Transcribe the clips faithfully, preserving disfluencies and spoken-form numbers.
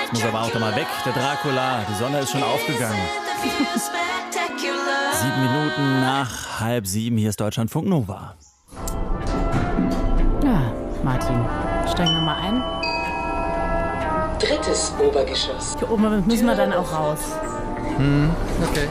Jetzt muss aber auch doch mal weg, der Dracula. Die Sonne ist schon aufgegangen. Sieben Minuten nach halb sieben, hier ist Deutschlandfunk Nova. Ja, Martin, steigen wir mal ein. Drittes Obergeschoss. Hier oben müssen wir dann auch raus. Hm, okay.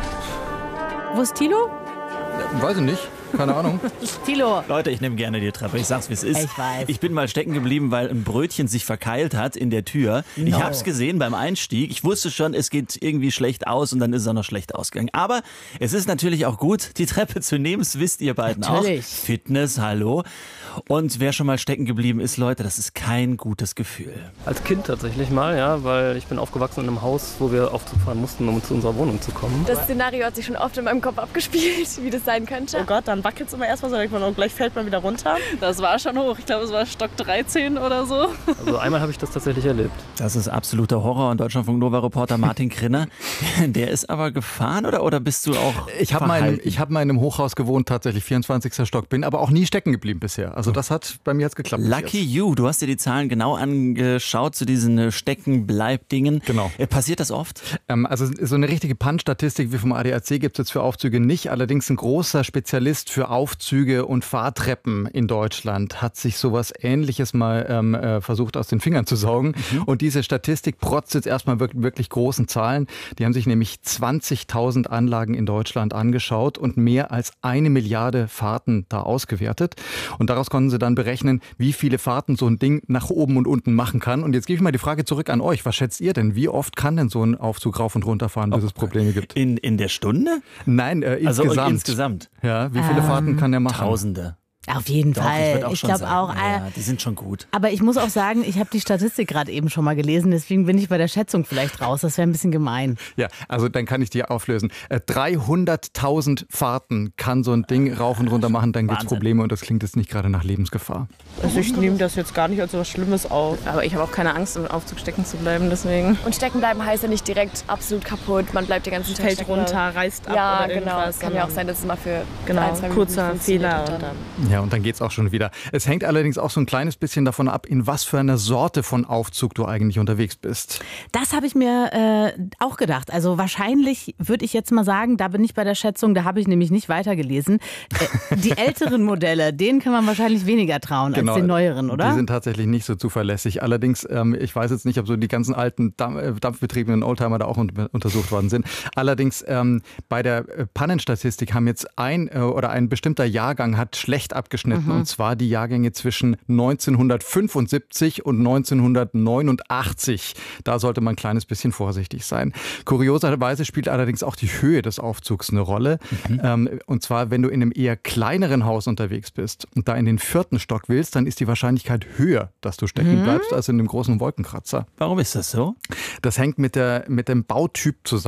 Wo ist Thilo? Weiß ich nicht. Keine Ahnung. Thilo. Leute, ich nehme gerne die Treppe. Ich sag's, wie es ist. Ich weiß. Ich bin mal stecken geblieben, weil ein Brötchen sich verkeilt hat in der Tür. No. Ich hab's gesehen beim Einstieg. Ich wusste schon, es geht irgendwie schlecht aus und dann ist es auch noch schlecht ausgegangen. Aber es ist natürlich auch gut, die Treppe zu nehmen. Das wisst ihr beiden natürlich. auch. Fitness, hallo. Und wer schon mal stecken geblieben ist, Leute, das ist kein gutes Gefühl. Als Kind tatsächlich mal, ja, weil ich bin aufgewachsen in einem Haus, wo wir Aufzug fahren mussten, um zu unserer Wohnung zu kommen. Das Szenario hat sich schon oft in meinem Kopf abgespielt, wie das sein könnte. Oh Gott, dann wackelt es immer erstmal so, denkt man, oh, gleich fällt man wieder runter. Das war schon hoch. Ich glaube, es war Stock dreizehn oder so. Also einmal habe ich das tatsächlich erlebt. Das ist absoluter Horror. Und Deutschlandfunk Nova-Reporter Martin Krinner, der ist aber gefahren oder, oder bist du auch Ich habe mal, in- ich hab mal in einem Hochhaus gewohnt, tatsächlich vierundzwanzigster Stock, bin aber auch nie stecken geblieben bisher. Also das hat bei mir jetzt geklappt. bis Lucky jetzt. you, du hast dir die Zahlen genau angeschaut zu diesen äh, Stecken-Bleib-Dingen. Genau. Äh, Passiert das oft? Ähm, also so eine richtige Punch-Statistik wie vom A D A C gibt es jetzt für Aufzüge nicht. Allerdings ein großer Spezialist für Aufzüge und Fahrtreppen in Deutschland hat sich sowas Ähnliches mal ähm, äh, versucht aus den Fingern zu saugen. Mhm. Und diese Statistik protzt jetzt erstmal wirklich, wirklich großen Zahlen. Die haben sich nämlich zwanzigtausend Anlagen in Deutschland angeschaut und mehr als eine Milliarde Fahrten da ausgewertet. Und daraus konnten sie dann berechnen, wie viele Fahrten so ein Ding nach oben und unten machen kann. Und jetzt gebe ich mal die Frage zurück an euch. Was schätzt ihr denn? Wie oft kann denn so ein Aufzug rauf und runter fahren, bis es Probleme gibt? In, in der Stunde? Nein, äh, Also insgesamt. insgesamt. Ja, wie viele Ähm, Fahrten kann der machen? Tausende. Auf jeden Doch, Fall. ich würde auch Ich schon glaube sagen. auch. Ja, äh, ja, die sind schon gut. Aber ich muss auch sagen, ich habe die Statistik gerade eben schon mal gelesen, deswegen bin ich bei der Schätzung vielleicht raus. Das wäre ein bisschen gemein. Ja, also dann kann ich die auflösen. Äh, dreihunderttausend Fahrten kann so ein Ding rauf und runter machen, dann gibt es Wahnsinn. Probleme und das klingt jetzt nicht gerade nach Lebensgefahr. Also ich nehme das jetzt gar nicht als so was Schlimmes auf. Aber ich habe auch keine Angst, im Aufzug stecken zu bleiben, deswegen. Und stecken bleiben heißt ja nicht direkt absolut kaputt. Man bleibt den ganzen Tag Fällt stecken. runter, reißt ab Ja, oder genau. irgendwas. Kann ja auch sein, dass es mal für Genau, ein, zwei Minuten kurzer funktioniert Fehler und und dann- dann... Ja, und dann geht's auch schon wieder. Es hängt allerdings auch so ein kleines bisschen davon ab, in was für einer Sorte von Aufzug du eigentlich unterwegs bist. Das habe ich mir äh, auch gedacht. Also wahrscheinlich würde ich jetzt mal sagen, da bin ich bei der Schätzung, da habe ich nämlich nicht weitergelesen. Äh, die älteren Modelle, denen kann man wahrscheinlich weniger trauen als den neueren, oder? Die sind tatsächlich nicht so zuverlässig. Allerdings, ähm, ich weiß jetzt nicht, ob so die ganzen alten Dampf- äh, dampfbetriebenen Oldtimer da auch un- untersucht worden sind. Allerdings ähm, bei der äh, Pannenstatistik haben jetzt ein äh, oder ein bestimmter Jahrgang hat schlecht abgeschnitten. Mhm. Und zwar die Jahrgänge zwischen neunzehnhundertfünfundsiebzig und neunzehnhundertneunundachtzig. Da sollte man ein kleines bisschen vorsichtig sein. Kurioserweise spielt allerdings auch die Höhe des Aufzugs eine Rolle. Mhm. Ähm, und zwar, wenn du in einem eher kleineren Haus unterwegs bist und da in den vierten Stock willst, dann ist die Wahrscheinlichkeit höher, dass du stecken bleibst, als in dem großen Wolkenkratzer. Warum ist das so? Das hängt mit, der, mit dem Bautyp zusammen.